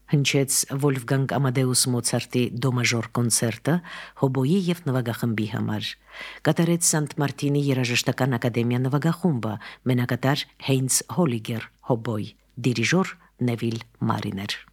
հնչեց Վոլֆգանգ Ամադեուս Մոցարտի դո մաժոր կոնցերտը հոբոյի եւ նվագախմբի համար։ Կատարեց Սանտ Մարտինի երաժշտական ակադեմիա նվագախումբը, մենակատար Հեյնց Հոլիգեր հոբոյ, դիրիժոր Նևիլ Մարիներ։